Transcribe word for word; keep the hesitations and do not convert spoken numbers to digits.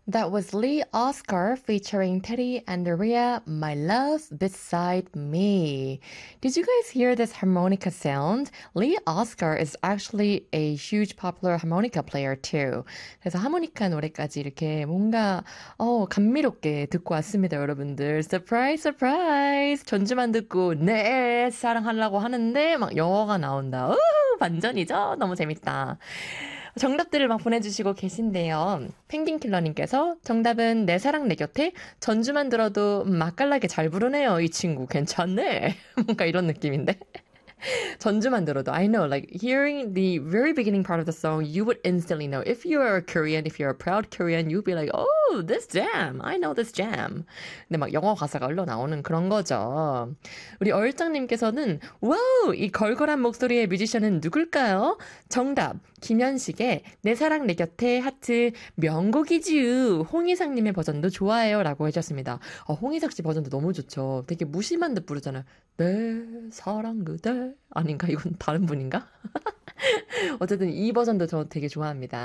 That was Lee Oscar featuring Teddy and Maria, My Love Beside Me. Did you guys hear this harmonica sound? Lee Oscar is actually a huge popular harmonica player too. 그래서 하모니카 노래까지 이렇게 뭔가 어, 감미롭게 듣고 왔습니다, 여러분들. Surprise, surprise! 전주만 듣고 네, 사랑하려고 하는데 막 영어가 나온다. 우후, 반전이죠? 너무 재밌다. 정답들을 막 보내주시고 계신데요. 펭귄킬러님께서 정답은 내 사랑 내 곁에 전주만 들어도 맛깔나게 잘 부르네요. 이 친구 괜찮네. 뭔가 이런 느낌인데. 전주만 들어도 I know, like hearing the very beginning part of the song, you would instantly know. If you're a Korean, if you're a proud Korean, you'd be like, oh, this jam. I know this jam. 근데 막 영어 가사가 흘러나오는 그런 거죠. 우리 얼짱님께서는 와우, 이 걸걸한 목소리의 뮤지션은 누굴까요? 정답, 김현식의 내 사랑 내 곁에 하트 명곡이지요. 홍희상님의 버전도 좋아해요 라고 해주셨습니다. 어, 홍희석 씨 버전도 너무 좋죠. 되게 무심한 듯 부르잖아요. 내 사랑 그대 아닌가? 이건 다른 분인가? 어쨌든 이 버전도 저 되게 좋아합니다.